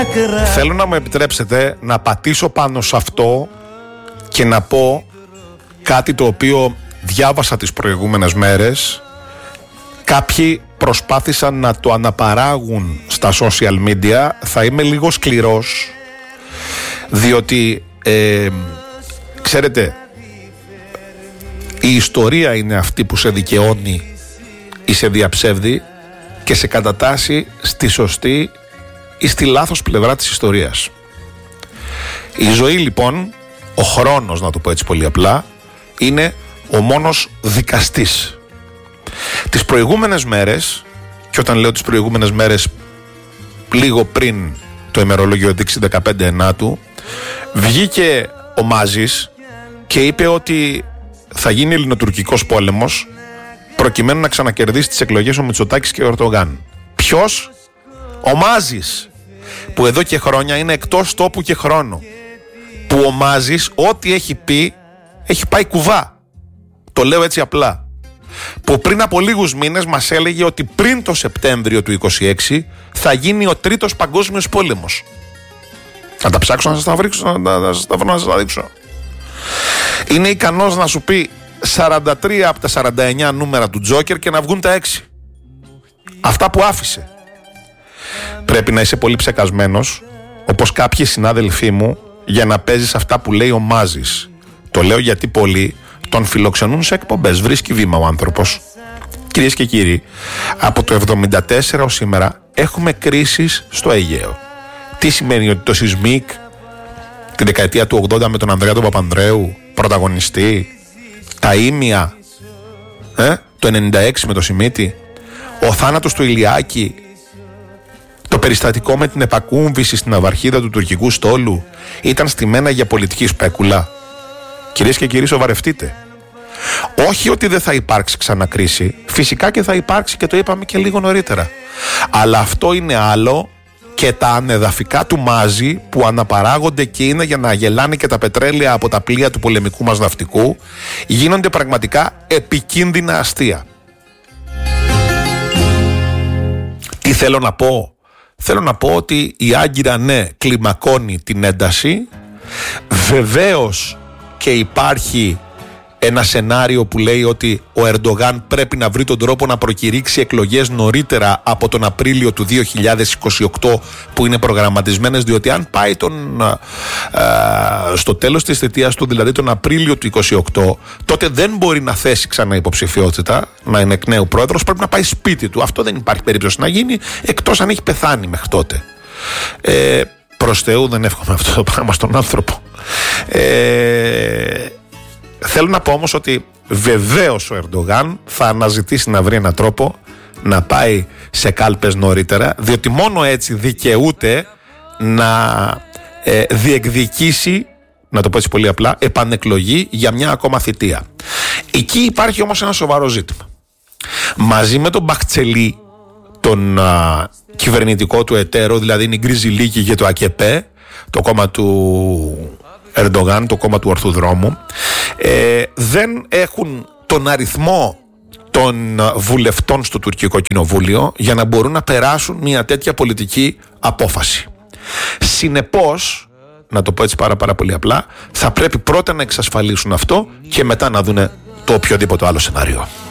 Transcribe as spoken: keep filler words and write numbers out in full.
Θέλω να μου επιτρέψετε να πατήσω πάνω σε αυτό και να πω κάτι το οποίο διάβασα τις προηγούμενες μέρες. Κάποιοι προσπάθησαν να το αναπαράγουν στα social media. Θα είμαι λίγο σκληρός, διότι ε, ξέρετε, η ιστορία είναι αυτή που σε δικαιώνει ή σε διαψεύδει και σε κατατάσσει στη σωστή ή στη λάθος πλευρά της ιστορίας. Η ζωή λοιπόν, ο χρόνος, να το πω έτσι πολύ απλά, είναι ο μόνος δικαστής. Τις προηγούμενες μέρες, και όταν λέω τις προηγούμενες μέρες, λίγο πριν το ημερολόγιο δείξει δεκαπέντε ενάτου, βγήκε ο Μάζης και είπε ότι θα γίνει ελληνοτουρκικός πόλεμος προκειμένου να ξανακερδίσει τις εκλογές ο Μητσοτάκης και ο Ερντογάν. Ποιος? Ο Μάζης, που εδώ και χρόνια είναι εκτός τόπου και χρόνου, που ο Μάζης ό,τι έχει πει έχει πάει κουβά. Το λέω έτσι απλά. Που πριν από λίγους μήνες μας έλεγε ότι πριν το Σεπτέμβριο του είκοσι έξι θα γίνει ο τρίτος παγκόσμιος πόλεμος. Να τα ψάξω να σας τα βρήξω, να σας τα βρω να σας τα δείξω. Είναι ικανός να σου πει σαράντα τρία από τα σαράντα εννιά νούμερα του Τζόκερ και να βγουν τα έξι. Αυτά που άφησε. Πρέπει να είσαι πολύ ψεκασμένος, όπως κάποιοι συνάδελφοί μου, για να παίζεις αυτά που λέει ο Μάζης. Το λέω γιατί πολλοί τον φιλοξενούν σε εκπομπές. Βρίσκει βήμα ο άνθρωπος. Κυρίες και κύριοι, από το εβδομήντα τέσσερα ως σήμερα έχουμε κρίσεις στο Αιγαίο. Τι σημαίνει? Ότι το Σισμίκ τη δεκαετία του ογδόντα με τον Ανδρέα τον Παπανδρέου πρωταγωνιστή, τα Ήμια ε, το ενενήντα έξι με το Σιμίτη, ο θάνατος του Ηλιάκη, το περιστατικό με την επακούμβηση στην αυαρχίδα του τουρκικού στόλου ήταν στημένα για πολιτική σπέκουλα. Κυρίες και κύριοι, σοβαρευτείτε. Όχι ότι δεν θα υπάρξει ξανά κρίση, φυσικά και θα υπάρξει, και το είπαμε και λίγο νωρίτερα. Αλλά αυτό είναι άλλο, και τα ανεδαφικά του Μάζη που αναπαράγονται και είναι για να γελάνε και τα πετρέλαια από τα πλοία του πολεμικού μας ναυτικού, γίνονται πραγματικά επικίνδυνα αστεία. Τι θέλω να πω? Θέλω να πω ότι η Άγκυρα, ναι, κλιμακώνει την ένταση. Βεβαίως και υπάρχει ένα σενάριο που λέει ότι ο Ερντογάν πρέπει να βρει τον τρόπο να προκηρύξει εκλογές νωρίτερα από τον Απρίλιο του δύο χιλιάδες είκοσι οκτώ που είναι προγραμματισμένες, διότι αν πάει τον, α, α, στο τέλος της θητείας του, δηλαδή τον Απρίλιο του είκοσι οκτώ, τότε δεν μπορεί να θέσει ξανά υποψηφιότητα, να είναι εκ νέου πρόεδρος, πρέπει να πάει σπίτι του. Αυτό δεν υπάρχει περίπτωση να γίνει, εκτός αν έχει πεθάνει μέχρι τότε. Ε, προς Θεού δεν εύχομαι αυτό το πράγμα στον άνθρωπο. Ε, Θέλω να πω όμως ότι βεβαίως ο Ερντογάν θα αναζητήσει να βρει έναν τρόπο να πάει σε κάλπες νωρίτερα, διότι μόνο έτσι δικαιούται να ε, διεκδικήσει, να το πω έτσι πολύ απλά, επανεκλογή για μια ακόμα θητεία. Εκεί υπάρχει όμως ένα σοβαρό ζήτημα. Μαζί με τον Μπαχτσελή, τον α, κυβερνητικό του εταίρο, δηλαδή είναι η Γκρίζη Λίκη και το ΑΚΕΠΕ, το κόμμα του Ερντογάν, το κόμμα του ορθού δρόμου, ε, δεν έχουν τον αριθμό των βουλευτών στο τουρκικό κοινοβούλιο για να μπορούν να περάσουν μια τέτοια πολιτική απόφαση. Συνεπώς, να το πω έτσι πάρα, πάρα πολύ απλά, θα πρέπει πρώτα να εξασφαλίσουν αυτό και μετά να δούνε το οποιοδήποτε άλλο σενάριο.